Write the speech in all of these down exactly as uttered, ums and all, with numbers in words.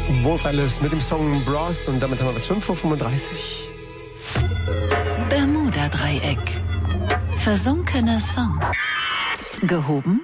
Wolf Alice mit dem Song Bros und damit haben wir bis fünf Uhr fünfunddreißig. Bermuda-Dreieck. Versunkene Songs. Gehoben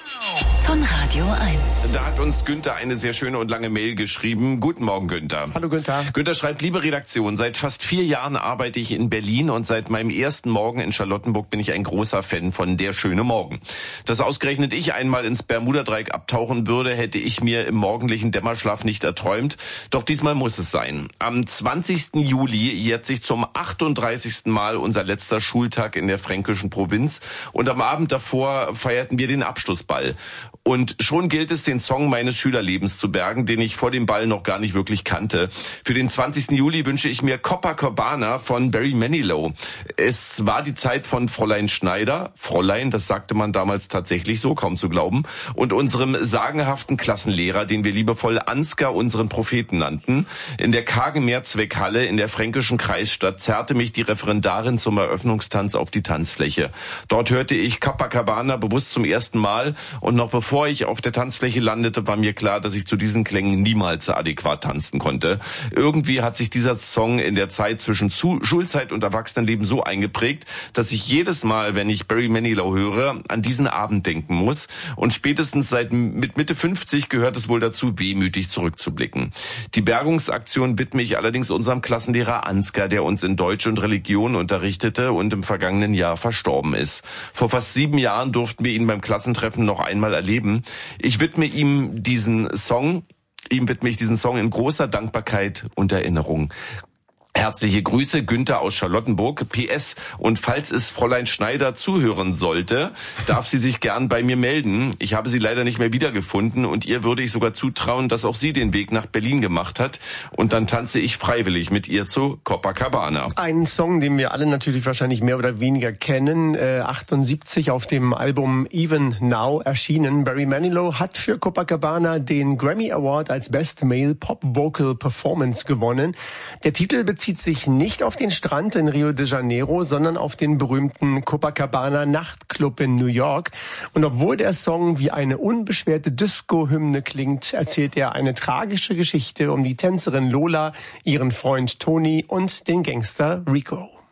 von Radio eins. Da hat uns Günther eine sehr schöne und lange Mail geschrieben. Guten Morgen, Günther. Hallo, Günther. Günther schreibt, liebe Redaktion, seit fast vier Jahren arbeite ich in Berlin und seit meinem ersten Morgen in Charlottenburg bin ich ein großer Fan von Der schöne Morgen. Dass ausgerechnet ich einmal ins Bermuda-Dreieck abtauchen würde, hätte ich mir im morgendlichen Dämmerschlaf nicht erträumt. Doch diesmal muss es sein. Am zwanzigsten Juli jährt sich zum achtunddreißigsten Mal unser letzter Schultag in der fränkischen Provinz und am Abend davor feierten wir den Abschlussball. Und schon gilt es, den Song meines Schülerlebens zu bergen, den ich vor dem Ball noch gar nicht wirklich kannte. Für den zwanzigsten Juli wünsche ich mir Copacabana von Barry Manilow. Es war die Zeit von Fräulein Schneider, Fräulein, das sagte man damals tatsächlich so, kaum zu glauben, und unserem sagenhaften Klassenlehrer, den wir liebevoll Ansgar, unseren Propheten nannten. In der kargen Mehrzweckhalle in der fränkischen Kreisstadt zerrte mich die Referendarin zum Eröffnungstanz auf die Tanzfläche. Dort hörte ich Copacabana bewusst zum ersten Mal und noch bevor Bevor ich auf der Tanzfläche landete, war mir klar, dass ich zu diesen Klängen niemals adäquat tanzen konnte. Irgendwie hat sich dieser Song in der Zeit zwischen Schulzeit und Erwachsenenleben so eingeprägt, dass ich jedes Mal, wenn ich Barry Manilow höre, an diesen Abend denken muss. Und spätestens seit mit Mitte fünfzig gehört es wohl dazu, wehmütig zurückzublicken. Die Bergungsaktion widme ich allerdings unserem Klassenlehrer Ansgar, der uns in Deutsch und Religion unterrichtete und im vergangenen Jahr verstorben ist. Vor fast sieben Jahren durften wir ihn beim Klassentreffen noch einmal erleben. Ich widme ihm diesen Song, ihm widme ich diesen Song in großer Dankbarkeit und Erinnerung. Herzliche Grüße, Günther aus Charlottenburg. P S. Und falls es Fräulein Schneider zuhören sollte, darf sie sich gern bei mir melden. Ich habe sie leider nicht mehr wiedergefunden und ihr würde ich sogar zutrauen, dass auch sie den Weg nach Berlin gemacht hat. Und dann tanze ich freiwillig mit ihr zu Copacabana. Ein Song, den wir alle natürlich wahrscheinlich mehr oder weniger kennen. Äh, achtundsiebzig auf dem Album Even Now erschienen. Barry Manilow hat für Copacabana den Grammy Award als Best Male Pop Vocal Performance gewonnen. Der Titel bezieht sich nicht auf den Strand in Rio de Janeiro, sondern auf den berühmten Copacabana Nachtclub in New York. Und obwohl der Song wie eine unbeschwerte Disco-Hymne klingt, erzählt er eine tragische Geschichte um die Tänzerin Lola, ihren Freund Tony und den Gangster Rico.